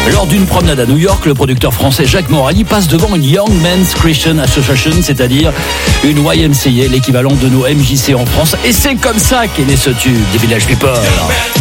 Lors d'une promenade à New York, le producteur français Jacques Morali passe devant une Young Men's Christian Association, c'est-à-dire une YMCA, l'équivalent de nos MJC en France. Et c'est comme ça qu'est né ce tube des Village People.